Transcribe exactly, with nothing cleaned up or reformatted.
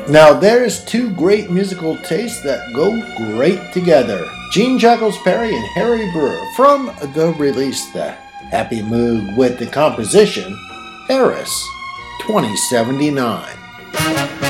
Now there's two great musical tastes that go great together. Jean Jacques Perry and Harry Brewer from the release The Happy Mood with the composition Paris twenty seventy-nine.